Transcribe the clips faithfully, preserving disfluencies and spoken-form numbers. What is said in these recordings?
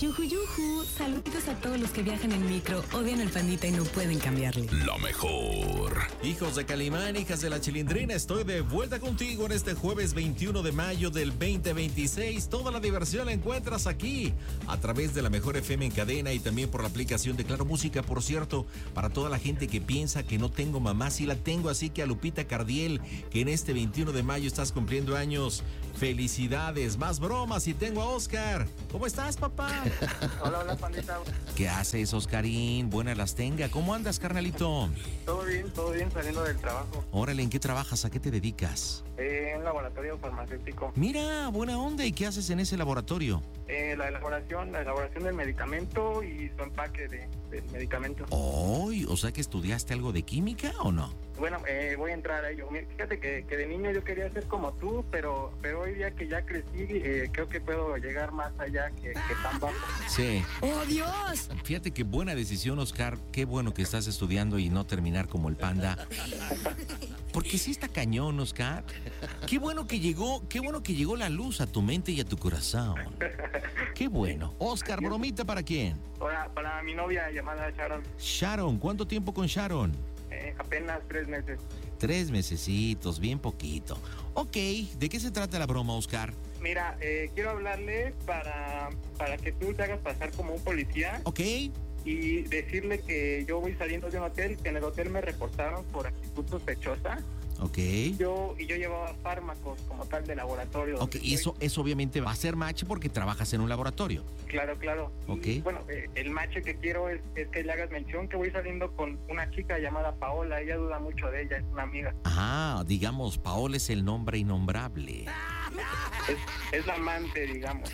Yuju, yuju. Saluditos a todos los que viajan en micro, odian el pandita y no pueden cambiarle. La mejor. Hijos de Calimán, hijas de la Chilindrina, estoy de vuelta contigo en este jueves veintiuno de mayo del veinte veintiséis. Toda la diversión la encuentras aquí, a través de la mejor F M en cadena y también por la aplicación de Claro Música. Por cierto, para toda la gente que piensa que no tengo mamá, sí la tengo, así que a Lupita Cardiel, que en este veintiuno de mayo estás cumpliendo años, felicidades. Más bromas y tengo a Oscar. ¿Cómo estás, papá? Hola, hola, pandita. ¿Qué haces, Oscarín? Buenas las tenga. ¿Cómo andas, carnalito? Todo bien, todo bien, saliendo del trabajo. Órale, ¿en qué trabajas? ¿A qué te dedicas? Eh, en un laboratorio farmacéutico. Mira, buena onda. ¿Y qué haces en ese laboratorio? Eh, la elaboración, la elaboración del medicamento y su empaque de, del medicamento. ¡Ay! O sea que estudiaste algo de química o no? Bueno, eh, voy a entrar a ello. Mira, fíjate que, que de niño yo quería ser como tú, pero pero hoy día que ya crecí, eh, creo que puedo llegar más allá que, que tan bajo. Sí. ¡Oh, Dios! Fíjate qué buena decisión, Oscar. Qué bueno que estás estudiando y no terminar como el panda. Porque sí está cañón, Oscar. Qué bueno que llegó, qué bueno que llegó la luz a tu mente y a tu corazón. Qué bueno. Oscar, bromita, ¿para quién? Ahora, para mi novia llamada Sharon. Sharon, ¿cuánto tiempo con Sharon? Eh, apenas tres meses. Tres mesecitos, bien poquito. Ok, ¿de qué se trata la broma, Oscar? Mira, eh, quiero hablarle para, para que tú te hagas pasar como un policía. Ok. Y decirle que yo voy saliendo de un hotel, que en el hotel me reportaron por actitud sospechosa. Ok. Yo, y yo llevaba fármacos como tal de laboratorio. Ok, y eso, eso obviamente va a ser match porque trabajas en un laboratorio. Claro, claro. Ok. Y, bueno, eh, el match que quiero es, es que le hagas mención que voy saliendo con una chica llamada Paola. Ella duda mucho de ella, es una amiga. Ah, digamos, Paola es el nombre innombrable. Es, es la amante, digamos.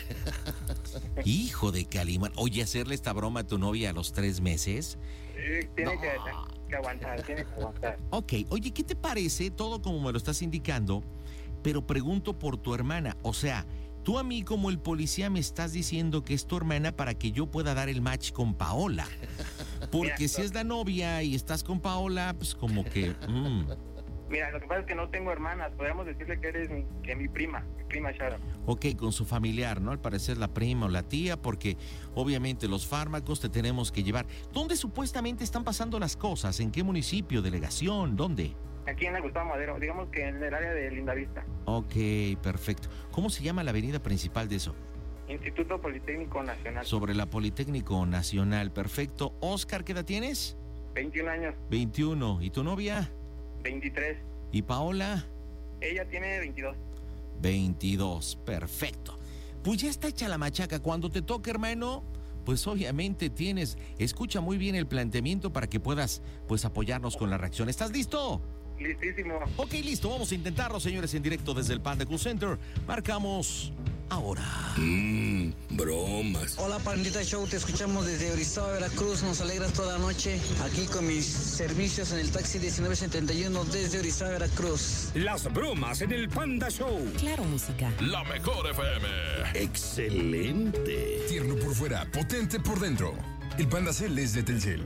Hijo de Calimán. Oye, hacerle esta broma a tu novia a los tres meses. Eh, tiene No. que, que aguantar, tiene que aguantar. Ok, oye, ¿qué te parece? Todo como me lo estás indicando, pero pregunto por tu hermana. O sea, tú a mí como el policía me estás diciendo que es tu hermana para que yo pueda dar el match con Paola. Porque Mira, si es la novia y estás con Paola, pues como que... mm. Mira, lo que pasa es que no tengo hermanas. Podríamos decirle que eres mi, que mi prima, mi prima Sharon. Ok, con su familiar, ¿no? Al parecer la prima o la tía, porque obviamente los fármacos te tenemos que llevar. ¿Dónde supuestamente están pasando las cosas? ¿En qué municipio? ¿Delegación? ¿Dónde? Aquí en la Gustavo Madero, digamos que en el área de Lindavista. Ok, perfecto. ¿Cómo se llama la avenida principal de eso? Instituto Politécnico Nacional. Sobre la Politécnico Nacional, perfecto. Oscar, ¿qué edad tienes? veintiún años, veintiuno. ¿Y tu novia? veintitrés. ¿Y Paola? Ella tiene veintidós. veintidós, perfecto. Pues ya está hecha la machaca. Cuando te toque, hermano, pues obviamente tienes... Escucha muy bien el planteamiento para que puedas, pues, apoyarnos con la reacción. ¿Estás listo? Listísimo. Ok, listo. Vamos a intentarlo, señores, en directo desde el Panda Cool Center. Marcamos ahora. Mmm, bromas. Hola, Pandita Show, te escuchamos desde Orizaba, Veracruz. Nos alegras toda la noche aquí con mis servicios en el taxi diecinueve setenta y uno desde Orizaba, Veracruz. Las bromas en el Panda Show. Claro Música. La mejor F M. Excelente. Tierno por fuera, potente por dentro. El Panda Cel es de Telcel.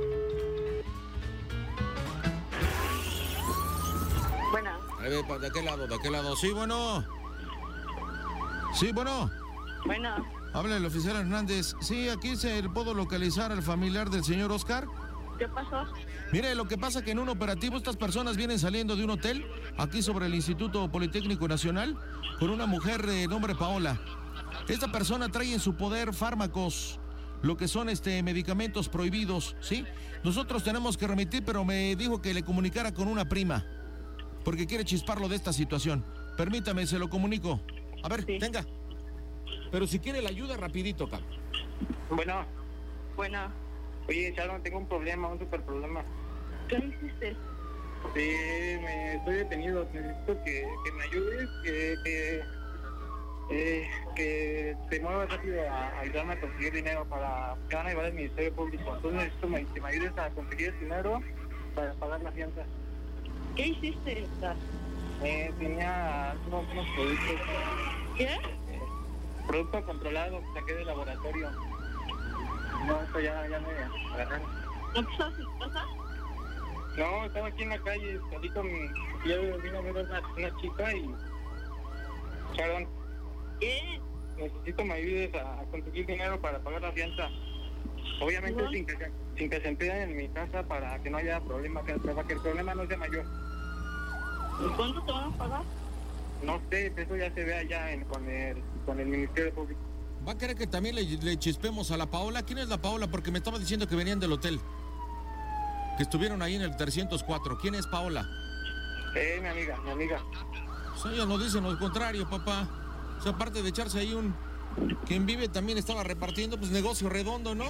Bueno, A ver, ¿de qué lado? ¿De qué lado? Sí, bueno. Sí, bueno. bueno, Habla el oficial Hernández. Sí, aquí se puedo localizar al familiar del señor Oscar. ¿qué pasó? Mire, lo que pasa que en un operativo estas personas vienen saliendo de un hotel aquí sobre el Instituto Politécnico Nacional con una mujer de nombre Paola. Esta persona trae en su poder fármacos, lo que son este medicamentos prohibidos, ¿sí? Nosotros tenemos que remitir, pero me dijo que le comunicara con una prima, porque quiere chisparlo de esta situación. Permítame, se lo comunico. A ver, Sí. venga. Pero si quiere la ayuda, rapidito, cabrón. Bueno, Bueno, oye, Sharon, tengo un problema, un super problema. ¿qué hiciste? Sí, me estoy detenido. Necesito que, que me ayudes, que, que, eh, que te muevas rápido a ayudarme a conseguir dinero para que van a llevar al Ministerio Público. Entonces necesito me- que me ayudes a conseguir el dinero para pagar la fianza. ¿Qué hiciste? Eh, tenía unos, unos productos, ¿Qué? producto controlado que saqué del laboratorio. No, esto ya, ya me agarraron. ¿No estás en tu casa? No, estaba aquí en la calle, salí con mi... Yo vine a ver a una, una chica y... Sharon, ¿Qué? necesito me ayudes a, a conseguir dinero para pagar la fianza. Obviamente ¿No? sin que, se- sin que se enteren en mi casa para que no haya problema, que, para que el problema no sea mayor. ¿Y cuánto te van a pagar? No sé, eso ya se ve allá en, con, el, con el Ministerio Público. ¿Va a querer que también le, le chispemos a la Paola? ¿Quién es la Paola? Porque me estaba diciendo que venían del hotel. Que estuvieron ahí en el trescientos cuatro. ¿Quién es Paola? Eh, mi amiga, mi amiga. Pues ella nos dice lo contrario, papá. O sea, aparte de echarse ahí un... Quien vive también estaba repartiendo, pues negocio redondo, ¿no?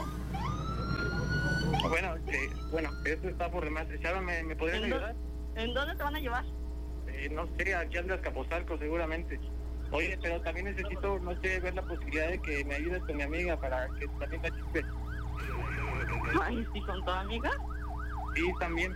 Bueno, eh, bueno, eso está por demás. Chava, ¿me, me podrías ¿En, dó- ayudar? ¿En dónde te van a llevar? Eh, no sé, aquí al Azcapotzalco seguramente. Oye, pero también necesito, no sé, ver la posibilidad de que me ayudes con mi amiga para que también la chispe. Ay, sí, con tu amiga. Sí, también.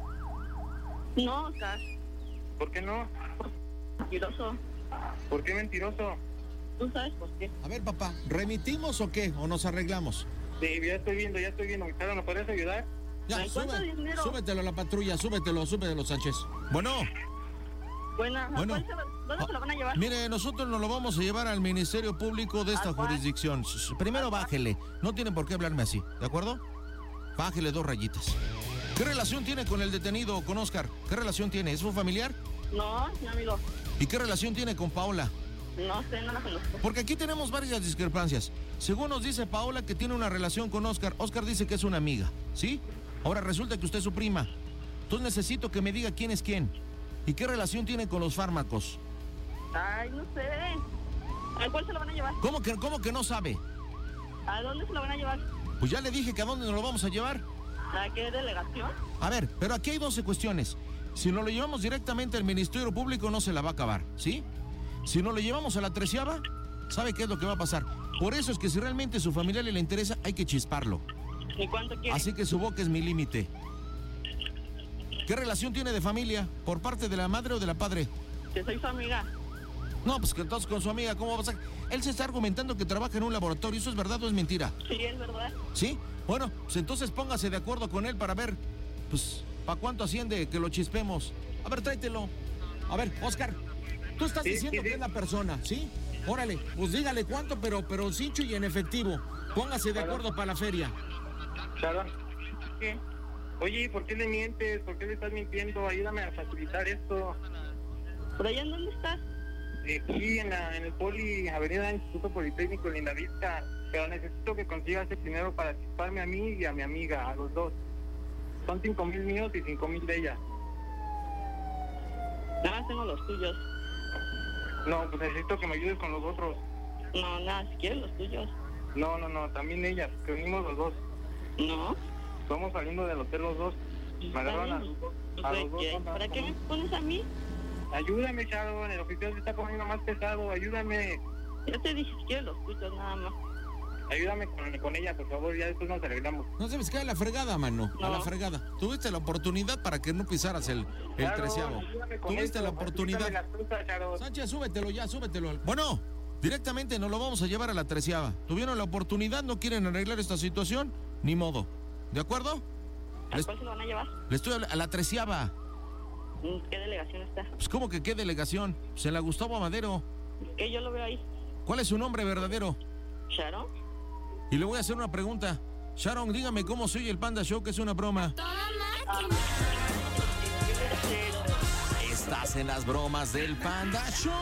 No, Oscar. ¿Por qué no? Mentiroso. ¿Por qué mentiroso? ¿Tú sabes por qué? A ver, papá, ¿remitimos o qué? ¿O nos arreglamos? Sí, ya estoy viendo, ya estoy viendo. Chava, ¿me podrías ayudar? Ya, Ay, ¿cuánto sube, dinero? súbetelo a la patrulla, súbetelo, súbetelo, Sánchez. Bueno, Buena, Bueno. ¿cuál se lo- ¿dónde se lo van a llevar? mire, nosotros nos lo vamos a llevar al Ministerio Público de esta ¿A cuál? jurisdicción. S- s- Primero bájele, no tienen por qué hablarme así, ¿de acuerdo? Bájele dos rayitas. ¿Qué relación tiene con el detenido, con Oscar? ¿Qué relación tiene? ¿Es un familiar? No, mi amigo. ¿Y qué relación tiene con Paola? No sé, no la conozco. Porque aquí tenemos varias discrepancias. Según nos dice Paola que tiene una relación con Oscar, Oscar dice que es una amiga, ¿sí? Ahora resulta que usted es su prima. Entonces necesito que me diga quién es quién. ¿Y qué relación tiene con los fármacos? Ay, no sé. ¿A cuál se lo van a llevar? ¿Cómo que, cómo que no sabe? ¿A dónde se lo van a llevar? Pues ya le dije que a dónde nos lo vamos a llevar. ¿A qué delegación? A ver, pero aquí hay doce cuestiones. Si nos lo llevamos directamente al Ministerio Público no se la va a acabar, ¿sí? Si nos lo llevamos a la treceava, ¿sabe qué es lo que va a pasar? Por eso es que si realmente a su familia le interesa, hay que chisparlo. ¿Y cuánto quiere? Así que su boca es mi límite. ¿Qué relación tiene de familia? ¿Por parte de la madre o de la padre? Que soy su amiga. No, pues que entonces con su amiga, ¿cómo va a pasar? Él se está argumentando que trabaja en un laboratorio. ¿Eso es verdad o es mentira? Sí, es verdad. ¿Sí? Bueno, pues entonces póngase de acuerdo con él para ver, pues, ¿para cuánto asciende que lo chispemos? A ver, tráetelo. A ver, Oscar, tú estás Sí, diciendo sí, sí. que es la persona, ¿sí? Órale, pues dígale cuánto, pero, pero cincho y en efectivo. Póngase de acuerdo para la feria. Chava, ¿Qué? oye, ¿por qué le mientes? ¿Por qué le estás mintiendo? Ayúdame a facilitar esto. ¿Por allá en dónde estás? Aquí en, la, en el Poli, Avenida Instituto Politécnico en Lindavista. Pero necesito que consigas el dinero para chisparme a mí y a mi amiga, a los dos. Son cinco mil míos y cinco mil de ella. Nada más tengo los tuyos. No, pues necesito que me ayudes con los otros. No, nada, si quieres los tuyos. No, no, no, también ellas, que venimos los dos. No. Estamos saliendo del hotel los dos. Me agarraron a los dos. A ¿De los dos qué? con- ¿Para qué me pones a mí? Ayúdame, Sharon, el oficial se está poniendo más pesado, ayúdame. Yo te dije si quieres los tuyos, nada más. Ayúdame con, con ella, por favor, ya después nos arreglamos. No sabes qué, a la fregada, mano, a No. la fregada. Tuviste la oportunidad para que no pisaras el, el Sharon, treceavo. ayúdame con Tuviste esto, la oportunidad. facilítame las cosas, Sharon. Sánchez, súbetelo ya, súbetelo. Bueno, directamente nos lo vamos a llevar a la treceava. Tuvieron la oportunidad, no quieren arreglar esta situación, ni modo. ¿De acuerdo? ¿A Les, cuál se lo van a llevar? le estoy habla- a la treceava. ¿Qué delegación está? Pues, ¿cómo que qué delegación? Pues en la Gustavo Amadero. Que yo lo veo ahí. ¿Cuál es su nombre verdadero? ¿Sharon? Y le voy a hacer una pregunta. Sharon, dígame cómo se oye el Panda Show, que es una broma. Estás en las bromas del Panda Show.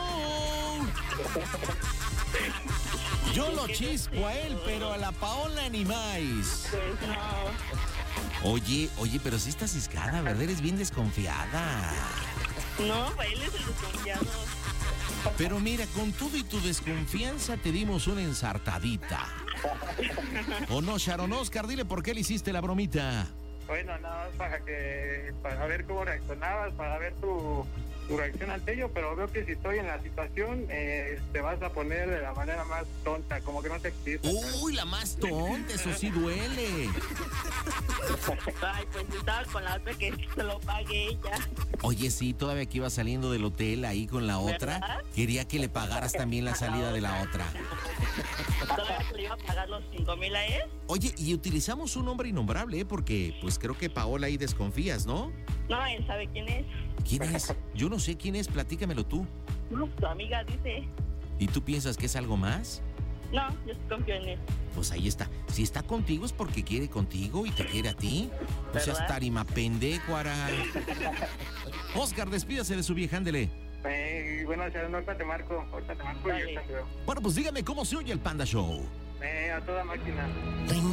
Yo lo chispo a él, pero a la Paola ni más. Pues no. Oye, oye, pero sí estás ciscada, ¿verdad? Eres bien desconfiada. No, pues él es el desconfiado. Pero mira, con todo y tu desconfianza te dimos una ensartadita. ¿O no, Sharon? Oscar, dile por qué le hiciste la bromita. Bueno, nada más para que, para ver cómo reaccionabas, para ver tu, tu reacción ante ello, pero veo que si estoy en la situación, eh, te vas a poner de la manera más tonta, como que no te existe. Uy, la más tonta, eso sí duele. Ay, pues estaba con la otra que se lo pague ella. Oye, sí, todavía que iba saliendo del hotel ahí con la otra, ¿Verdad? quería que le pagaras también la salida de la otra. Todavía se le iba a pagar los cinco mil a él. Oye, y utilizamos un nombre innombrable, ¿eh? Porque pues creo que Paola ahí desconfías, ¿no? No, él sabe quién es. ¿Quién es? Yo no sé quién es, platícamelo tú. No, tu amiga dice. ¿Y tú piensas que es algo más? No, yo sí confío en él. Pues ahí está. Si está contigo es porque quiere contigo y te quiere a ti. No seas ¿Verdad? tarima pendejo, Aray. Oscar, despídase de su vieja, ándele. Eh, bueno, o sea, no, ahorita te marco, ahorita te marco y Vale. ahorita te veo. Bueno, pues dígame cómo se oye el Panda Show. Eh, a toda máquina.